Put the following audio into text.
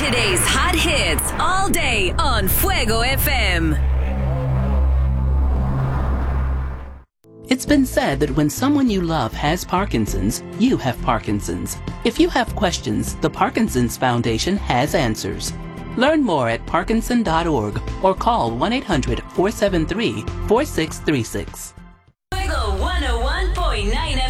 Today's hot hits all day on Fuego FM. It's been said that when someone you love has Parkinson's, you have Parkinson's. If you have questions, the Parkinson's Foundation has answers. Learn more at parkinson.org or call 1-800-473-4636. Fuego 101.9